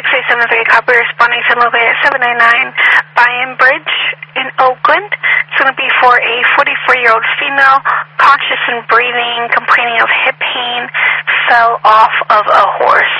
673 copy, responding to located 799 Bayham Bridge in Oakland. It's going to be for a 44-year-old female, conscious and breathing, complaining of hip pain, fell off of a horse.